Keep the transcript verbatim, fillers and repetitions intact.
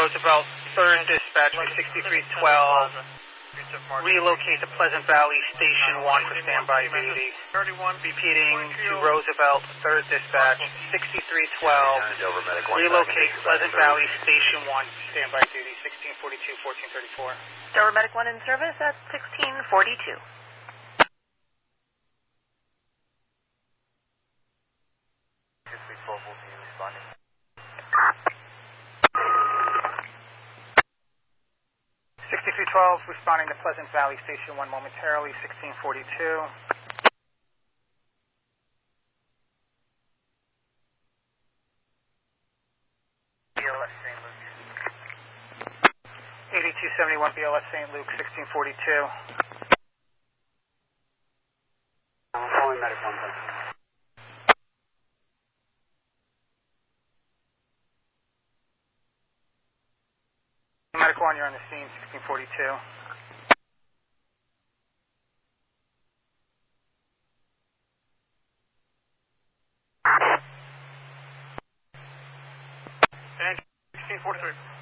Roosevelt, third dispatch for sixty-three twelve. Relocate to Pleasant Valley Station one for standby duty. Repeating to Roosevelt, third dispatch, sixty-three twelve. Relocate Pleasant Valley Station one, standby duty, sixteen forty-two, fourteen thirty-four. Dover Medic one in service at sixteen forty-two. sixty-three twelve, responding to Pleasant Valley Station one momentarily, sixteen forty-two. B L S Saint Luke. eighty-two seventy-one B L S Saint Luke, sixteen forty-two. I'm calling medic one. Medic one, you're on the scene, sixteen forty-two. And sixteen forty-three.